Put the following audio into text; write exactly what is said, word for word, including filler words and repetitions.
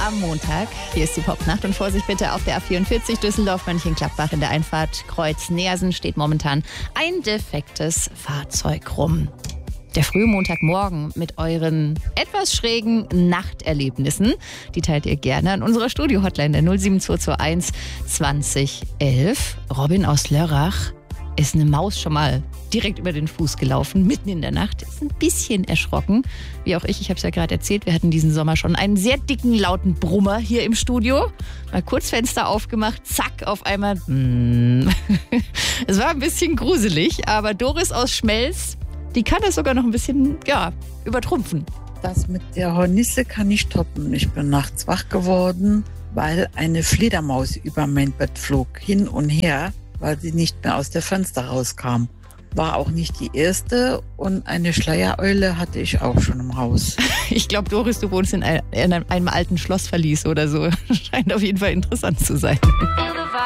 am Montag. Hier ist die Popnacht und Vorsicht bitte auf der A vierundvierzig Düsseldorf-Mönchengladbach in der Einfahrt Kreuz Neersen steht momentan ein defektes Fahrzeug rum. Der frühe Montagmorgen mit euren etwas schrägen Nachterlebnissen, die teilt ihr gerne an unserer Studio-Hotline der null sieben zwei zwei eins zwanzig elf. Robin aus Lörrach ist eine Maus schon mal direkt über den Fuß gelaufen, mitten in der Nacht. Ist ein bisschen erschrocken, wie auch ich. Ich habe es ja gerade erzählt, wir hatten diesen Sommer schon einen sehr dicken, lauten Brummer hier im Studio. Mal kurz Fenster aufgemacht, zack, auf einmal. Mm. Es war ein bisschen gruselig, aber Doris aus Schmelz, die kann das sogar noch ein bisschen, ja, übertrumpfen. Das mit der Hornisse kann ich toppen. Ich bin nachts wach geworden, weil eine Fledermaus über mein Bett flog, hin und her, weil sie nicht mehr aus der Fenster rauskam. War auch nicht die erste und eine Schleiereule hatte ich auch schon im Haus. Ich glaube, Doris, du wohnst in, ein, in einem alten Schlossverlies oder so. Scheint auf jeden Fall interessant zu sein.